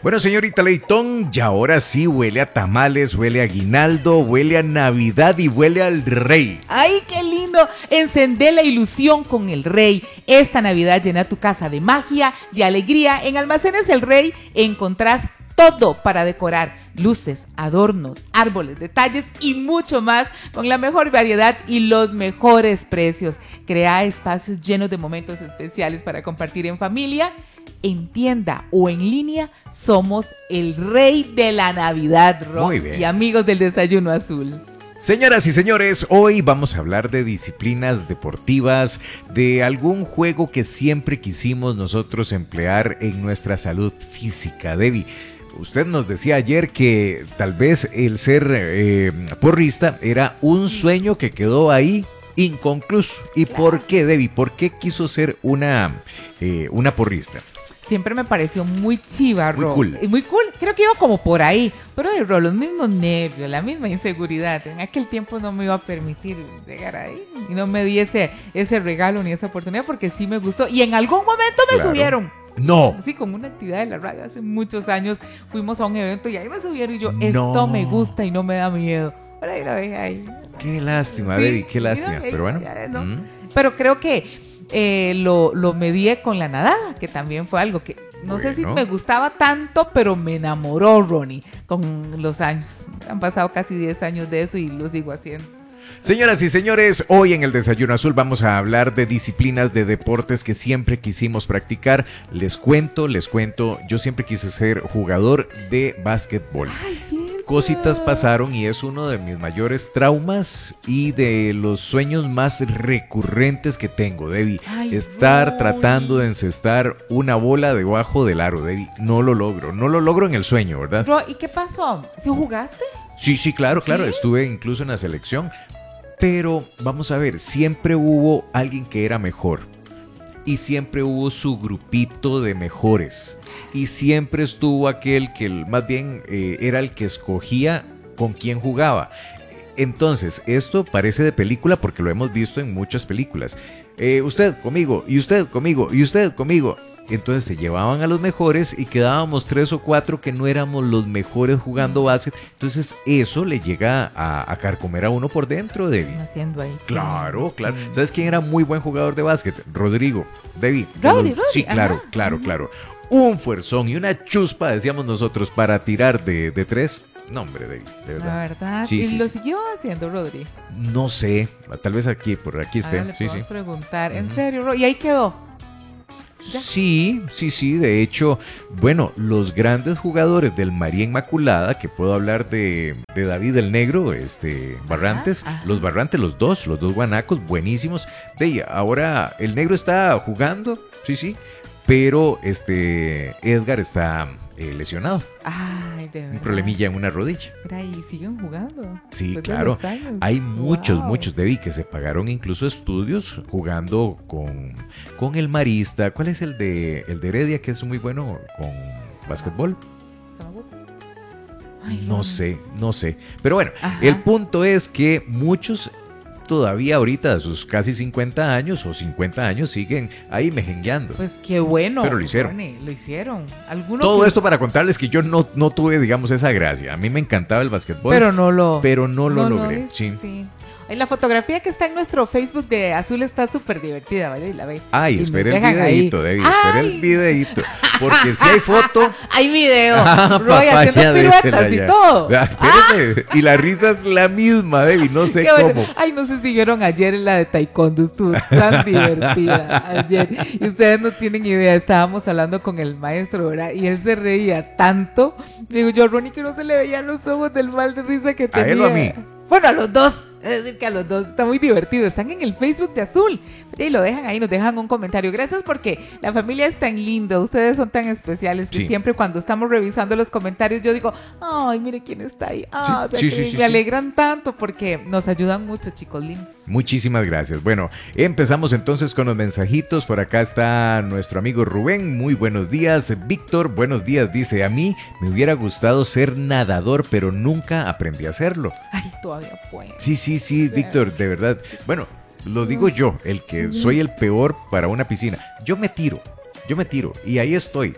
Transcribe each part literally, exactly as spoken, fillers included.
Bueno, señorita Leitón, y ahora sí huele a tamales, huele a aguinaldo, huele a Navidad y huele al rey. ¡Ay, qué lindo! Encendé la ilusión con el rey. Esta Navidad llena tu casa de magia, de alegría. En Almacenes El Rey encontrás todo para decorar. Luces, adornos, árboles, detalles y mucho más con la mejor variedad y los mejores precios. Crea espacios llenos de momentos especiales para compartir en familia. En tienda o en línea, somos el rey de la Navidad, Ron. Muy bien. Y amigos del Desayuno Azul. Señoras y señores, hoy vamos a hablar de disciplinas deportivas, de algún juego que siempre quisimos nosotros emplear en nuestra salud física. Debbie, usted nos decía ayer que tal vez el ser eh, porrista era un sueño que quedó ahí inconcluso. ¿Y Claro. por qué, Debbie? ¿Por qué quiso ser una, eh, una porrista? Siempre me pareció muy chiva, Muy Ro. cool. Y muy cool. Creo que iba como por ahí. Pero de Ro, los mismos nervios, la misma inseguridad. En aquel tiempo no me iba a permitir llegar ahí. Y no me di ese, ese regalo ni esa oportunidad porque sí me gustó. Y en algún momento me Claro. subieron. No. Sí, como una actividad de la radio hace muchos años. Fuimos a un evento y ahí me subieron y yo, No. esto me gusta y no me da miedo. Pero ahí lo dejé ahí. Qué lástima, Sí, Debbie, qué mira, lástima. ahí, Pero bueno. ya, no. mm. Pero creo que eh, lo, lo medí con la nadada, que también fue algo que no sé si Bueno. me gustaba tanto, pero me enamoró, Ronnie, con los años. Han pasado casi diez años de eso y lo sigo haciendo. Señoras y señores, hoy en el Desayuno Azul vamos a hablar de disciplinas de deportes que siempre quisimos practicar. Les cuento, les cuento, yo siempre quise ser jugador de básquetbol. Ay, cierto. Cositas pasaron y es uno de mis mayores traumas y de los sueños más recurrentes que tengo, Debbie. Ay, Estar Ronnie. tratando de encestar una bola debajo del aro, Debbie. No lo logro, no lo logro en el sueño, ¿verdad? Ro, ¿y qué pasó? ¿Sí jugaste? Sí, sí, claro, claro, ¿Sí? estuve incluso en la selección, pero vamos a ver, siempre hubo alguien que era mejor y siempre hubo su grupito de mejores y siempre estuvo aquel que el- más bien eh, era el que escogía con quién jugaba. Entonces, esto parece de película porque lo hemos visto en muchas películas. Eh, usted conmigo, y usted conmigo, y usted conmigo. Entonces se llevaban a los mejores y quedábamos tres o cuatro que no éramos los mejores jugando básquet. Entonces eso le llega a, a carcomer a uno por dentro, Debbie. Haciendo ahí. Claro, claro. Sí. ¿Sabes quién era muy buen jugador de básquet? Rodrigo. Debbie. Rodri, de los- Rodri, Sí, claro, ajá. claro, claro. Un fuerzón y una chuspa, decíamos nosotros, para tirar de, de tres. No, hombre, Debbie, de La verdad. verdad. Sí, y sí, lo sí. siguió haciendo, Rodri. No sé, tal vez aquí, por aquí esté. Ahora le Sí, sí. podemos preguntar. ¿En Ujú. serio, Ro? Y ahí quedó. Ya. Sí, sí, sí, de hecho, bueno, los grandes jugadores del María Inmaculada, que puedo hablar de, de David el Negro, este, Barrantes, ajá. los Barrantes, los dos, los dos guanacos, buenísimos. De ella, ahora el Negro está jugando, sí, sí, pero este, Edgar está eh, lesionado, Ay, de verdad. un problemilla en una rodilla. Mira, y siguen jugando. Sí, después de claro. los años. Hay muchos, Wow. muchos, Debbie, que se pagaron incluso estudios jugando con, con el Marista. ¿Cuál es el de, el de Heredia, que es muy bueno con básquetbol? Ay, No Ron. sé, no sé. Pero bueno, Ajá. el punto es que muchos todavía ahorita a sus casi cincuenta años o cincuenta años siguen ahí mejengueando. Pues qué bueno. Pero lo hicieron. Ronnie, lo hicieron. Algunos Todo que- esto para contarles que yo no, no tuve, digamos, esa gracia. A mí me encantaba el básquetbol, Pero no lo. pero no lo no logré. hizo, sí. sí. Ay, la fotografía que está en nuestro Facebook de Azul está súper divertida, ¿vale? Y la ve. Ay, Y espere nos el dejan ahí. videíto, David, espere Ay. el videíto. Porque si hay foto. Hay video. Ah, Roy papá, haciendo ya piruetas désela y ya. todo. Ah, espérese. Y la risa es la misma, David, no sé Qué bueno. cómo. Ay, no sé si vieron ayer la de taekwondo, estuvo tan divertida ayer. Y ustedes no tienen idea, estábamos hablando con el maestro, ¿verdad? Y él se reía tanto. Digo yo, Ronnie, que no se le veían los ojos del mal de risa que ¿A tenía. él o a mí? Bueno, a los dos. Es decir, que a los dos está muy divertido. Están en el Facebook de Azul. Y lo dejan ahí, nos dejan un comentario. Gracias porque la familia es tan linda. Ustedes son tan especiales que Sí. siempre cuando estamos revisando los comentarios yo digo, ay, mire quién está ahí. Ah, Sí, sí, sí, me sí, sí. alegran tanto porque nos ayudan mucho, chicos lindos. Muchísimas gracias. Bueno, empezamos entonces con los mensajitos. Por acá está nuestro amigo Rubén. Muy buenos días. Víctor, buenos días. Dice, a mí me hubiera gustado ser nadador, pero nunca aprendí a hacerlo. Ay, todavía puedo. Sí, sí, sí, Víctor, de verdad. Bueno, lo digo yo, el que soy el peor para una piscina. Yo me tiro, yo me tiro y ahí estoy.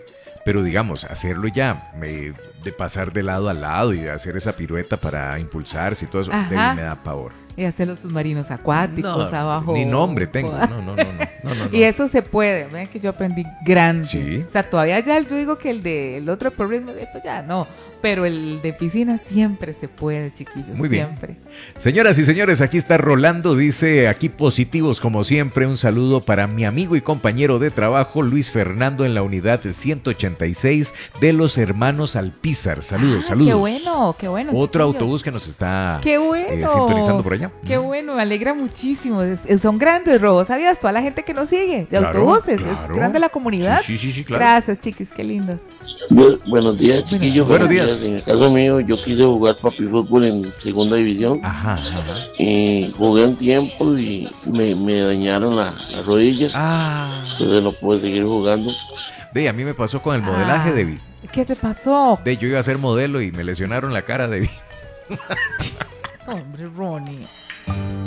pero digamos, hacerlo ya, me, de pasar de lado a lado y de hacer esa pirueta para impulsarse y todo eso, de ahí me da pavor. Y hacer los submarinos acuáticos no, abajo. Ni nombre tengo. No, no, no, no, no, no, no. Y eso se puede. Ven que yo aprendí grande. Sí. O sea, todavía ya yo digo que el de el otro por ritmo, pues ya no. Pero el de piscina siempre se puede, chiquillos. Muy bien. Siempre. Señoras y señores, aquí está Rolando. Dice, aquí positivos como siempre. Un saludo para mi amigo y compañero de trabajo, Luis Fernando, en la unidad ciento ochenta y seis de los hermanos Alpizar. Saludos, Ah, saludos. Qué bueno, qué bueno. Otro chiquillos. autobús que nos está Qué bueno. eh, sintonizando por allá. Qué bueno, me alegra muchísimo. Es- es- son grandes robos, ¿sabías? Toda la gente que nos sigue de Claro, autobuses. claro. Es grande la comunidad. Sí, sí, sí, sí, claro. Gracias, chiquis, qué lindos. Bu- buenos días, chiquillos. Buenos días. En el caso mío, yo quise jugar papi fútbol en segunda división. Ajá, ajá. Y jugué un tiempo y me, me dañaron la, la rodilla. Ah, Entonces no pude seguir jugando. de, a mí me pasó con el modelaje, Ah, Debbie. ¿Qué te pasó? De, yo iba a ser modelo y me lesionaron la cara, Debbie. Hombre, Ronnie.